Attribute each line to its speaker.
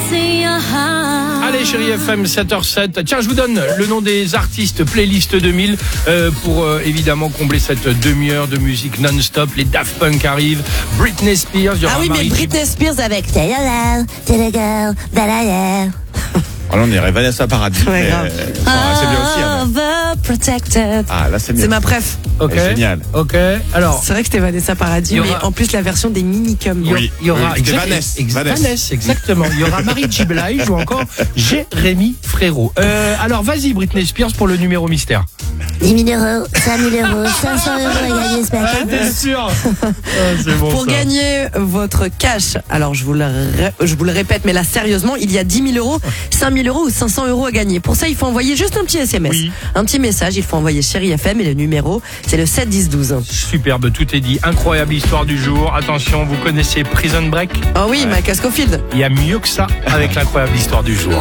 Speaker 1: Allez, Chérie FM, 7h07. Tiens, je vous donne le nom des artistes Playlist 2000 pour évidemment combler cette demi-heure de musique non-stop. Les Daft Punk arrivent, Britney Spears, il y aura
Speaker 2: Ah oui, mais Britney Spears avec Tell a girl that I am.
Speaker 3: Alors on irait Vanessa Paradis.
Speaker 2: Ouais, grave.
Speaker 3: C'est bien aussi. Hein.
Speaker 2: Overprotected.
Speaker 3: Ah là c'est bien.
Speaker 2: C'est ma préf.
Speaker 1: Ok.
Speaker 3: Génial.
Speaker 1: Ok. Alors,
Speaker 2: C'est vrai que c'était Vanessa Paradis,
Speaker 1: Il y
Speaker 2: mais
Speaker 1: aura-
Speaker 2: en plus la version des Minicums.
Speaker 3: Oui.
Speaker 1: il y aura
Speaker 3: C'était Vanessa.
Speaker 1: exactement. Il y aura Marie J. Blige ou encore Jérémy Frérot. Alors, vas-y, Britney Spears pour le numéro mystère.
Speaker 4: 10 000 euros, 5 000 euros, 500 euros à gagner ce matin.
Speaker 1: T'es sûr? C'est bon.
Speaker 2: Pour gagner votre cash, alors je vous le répète, mais là sérieusement, il y a 10 000 euros, 5 000 euros ou 500 euros à gagner. Pour ça, il faut envoyer juste un petit SMS.
Speaker 1: Oui.
Speaker 2: Un petit message, il faut envoyer Chérie FM et le numéro, c'est le 7 10 12.
Speaker 1: Superbe, tout est dit. Incroyable histoire du jour. Attention, vous connaissez Prison Break?
Speaker 2: Oh oui, Michael Scofield.
Speaker 1: Il y a mieux que ça avec l'incroyable histoire du jour.